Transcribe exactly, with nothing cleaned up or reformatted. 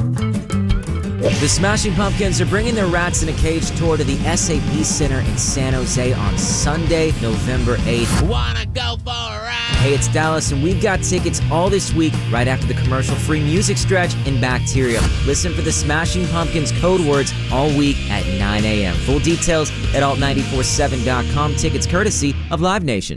The Smashing Pumpkins are bringing their Rats in a Cage tour to the S A P Center in San Jose on Sunday, November eighth. Wanna go for a ride? Hey, it's Dallas, and we've got tickets all this week right after the commercial-free music stretch in Bacteria. Listen for the Smashing Pumpkins code words all week at nine a m Full details at alt nine four seven dot com. Tickets courtesy of Live Nation.